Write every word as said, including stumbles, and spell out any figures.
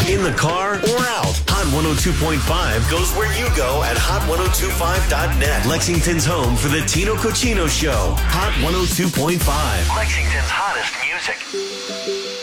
in the car, or out. Hot one oh two point five goes where you go at hot ten twenty-five dot net. Lexington's home for the Tino Cochino Show. Hot one oh two point five. Lexington's hottest music.